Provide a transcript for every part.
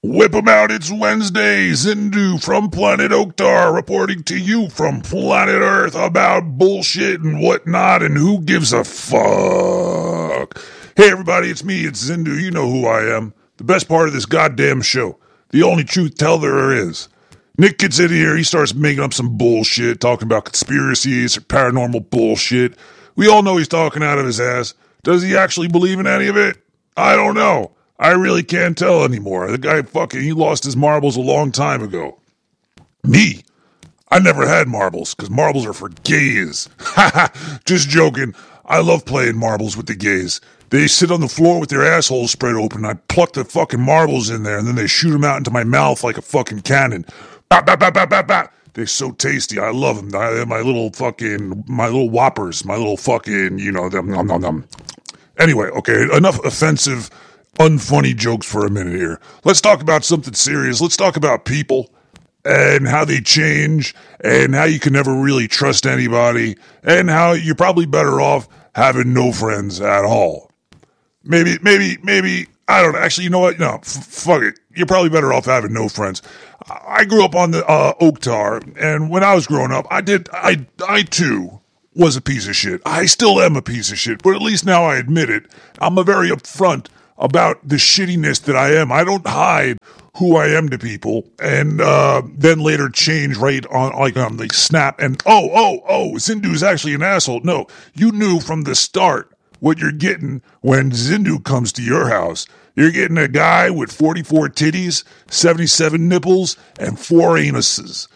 Whip 'em out, it's Wednesday. Zindu from Planet Oktar reporting to you from planet Earth about bullshit and whatnot and who gives a fuck. Hey everybody, it's me, it's Zindu. You know who I am. The best part of this goddamn show. The only truth tell there is. Nick gets in here, he starts making up some bullshit, talking about conspiracies or paranormal bullshit. We all know he's talking out of his ass. Does he actually believe in any of it? I don't know. I really can't tell anymore. The guy he lost his marbles a long time ago. Me, I never had marbles, because marbles are for gays. Just joking. I love playing marbles with the gays. They sit on the floor with their assholes spread open. I pluck the fucking marbles in there, and then they shoot them out into my mouth like a fucking cannon. Bap, bap, bap, bap, bap, bap. They're so tasty. I love them. My little whoppers. My little fucking, them, nom, nom, nom. Anyway, okay, enough offensive, unfunny jokes for a minute here. Let's talk about something serious. Let's talk about people and how they change and how you can never really trust anybody and how you're probably better off having no friends at all. Maybe, I don't know. Actually, you know what? No, fuck it. You're probably better off having no friends. I grew up on the Oktar, and when I was growing up, I too was a piece of shit. I still am a piece of shit, but at least now I admit it. I'm a very upfront about the shittiness that I am. I don't hide who I am to people, and then later change right on the snap. And Zindu's actually an asshole. No, you knew from the start what you're getting when Zindu comes to your house. You're getting a guy with 44 titties, 77 nipples, and 4 anuses.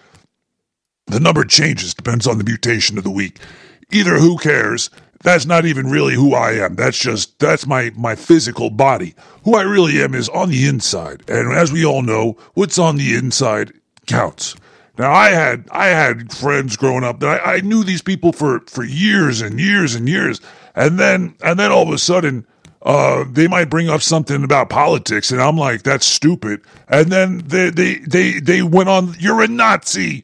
The number changes, depends on the mutation of the week. Either who cares? That's not even really who I am. That's my physical body. Who I really am is on the inside. And as we all know, what's on the inside counts. Now, I had friends growing up that I knew these people for years and years and years. And then all of a sudden, they might bring up something about politics, and I'm like, that's stupid. And then they went on, you're a Nazi,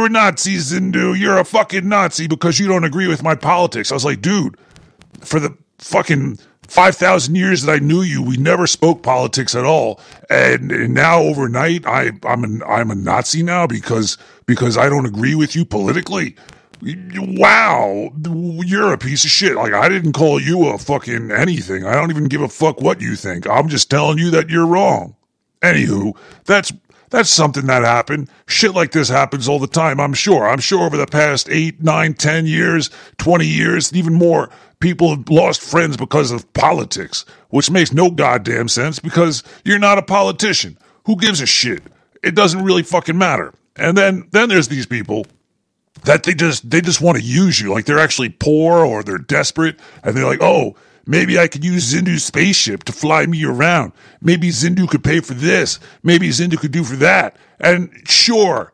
Zindu, you're a fucking Nazi because you don't agree with my politics. I was like, dude, for the fucking 5,000 years that I knew you, we never spoke politics at all. And now overnight, I'm a Nazi now because I don't agree with you politically. Wow, you're a piece of shit. Like, I didn't call you a fucking anything. I don't even give a fuck what you think. I'm just telling you that you're wrong. Anywho, that's something that happened. Shit like this happens all the time, I'm sure. I'm sure over the past 8, 9, 10 years, 20 years, even more, people have lost friends because of politics, which makes no goddamn sense because you're not a politician. Who gives a shit? It doesn't really fucking matter. And then there's these people that they just want to use you, like they're actually poor or they're desperate, and they're like, oh, maybe I could use Zindu's spaceship to fly me around. Maybe Zindu could pay for this. Maybe Zindu could do for that. And sure,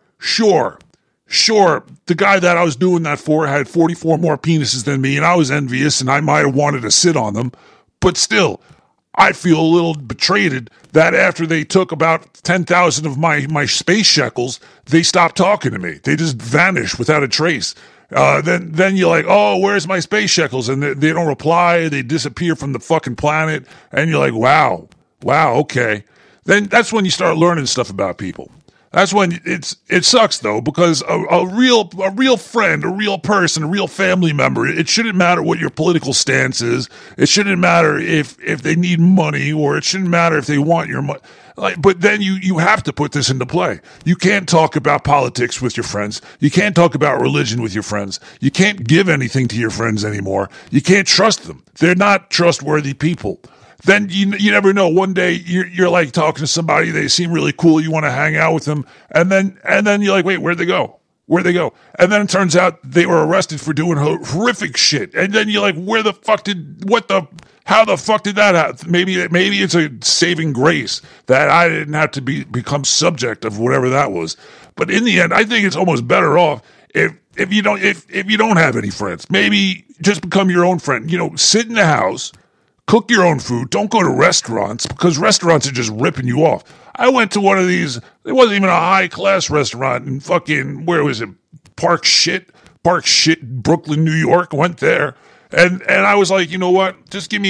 the guy that I was doing that for had 44 more penises than me, and I was envious, and I might have wanted to sit on them, but still, I feel a little betrayed that after they took about 10,000 of my space shekels, they stopped talking to me. They just vanished without a trace. Then you're like, oh, where's my space shekels? And they don't reply. They disappear from the fucking planet. And you're like, wow, okay. Then that's when you start learning stuff about people. That's when it sucks though, because a real friend, a real person, a real family member, it shouldn't matter what your political stance is. It shouldn't matter if they need money, or it shouldn't matter if they want your money. But then you have to put this into play. You can't talk about politics with your friends. You can't talk about religion with your friends. You can't give anything to your friends anymore. You can't trust them. They're not trustworthy people. Then you never know. One day you're like talking to somebody, they seem really cool, you want to hang out with them, and then you're like, wait, where'd they go? And then it turns out they were arrested for doing horrific shit. And then you're like, how the fuck did that happen? Maybe it's a saving grace that I didn't have to become subject of whatever that was. But in the end, I think it's almost better off if you don't have any friends. Maybe just become your own friend. Sit in the house. Cook your own food. Don't go to restaurants because restaurants are just ripping you off. I went to one of these. It wasn't even a high-class restaurant in fucking, where was it? Park Shit, Brooklyn, New York. Went there. And I was like, you know what? Just give me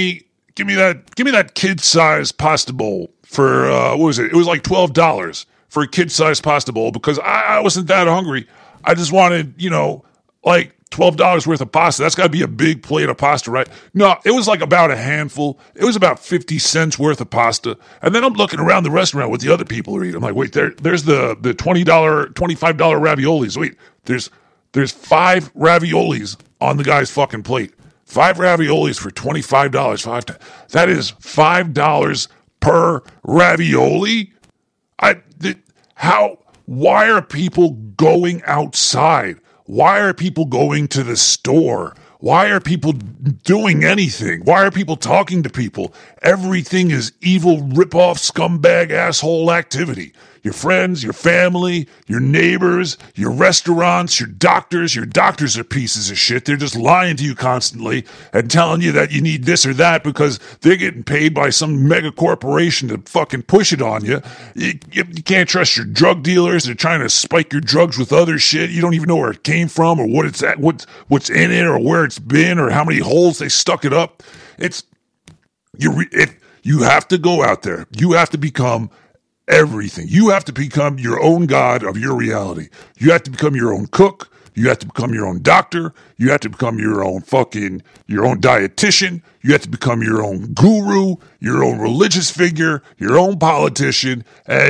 give me that kid-sized pasta bowl for, what was it? It was like $12 for a kid-sized pasta bowl because I wasn't that hungry. I just wanted, like $12 worth of pasta. That's got to be a big plate of pasta, right? No, it was like about a handful. It was about 50 cents worth of pasta. And then I'm looking around the restaurant what the other people are eating. I'm like, wait, there's the $20, $25 raviolis. Wait, there's 5 raviolis on the guy's fucking plate. 5 raviolis for $25. That is $5 per ravioli. Why are people going outside? Why are people going to the store? Why are people doing anything? Why are people talking to people? Everything is evil, rip-off, scumbag, asshole activity. Your friends, your family, your neighbors, your restaurants, your doctors. Your doctors are pieces of shit. They're just lying to you constantly and telling you that you need this or that because they're getting paid by some mega corporation to fucking push it on you. You can't trust your drug dealers. They're trying to spike your drugs with other shit. You don't even know where it came from or what it's at, what's in it or where it's been or how many holes they stuck it up. You have to go out there. You have to become everything. You have to become your own god of your reality. You have to become your own cook. You have to become your own doctor. You have to become your own dietitian. You have to become your own guru, your own religious figure, your own politician.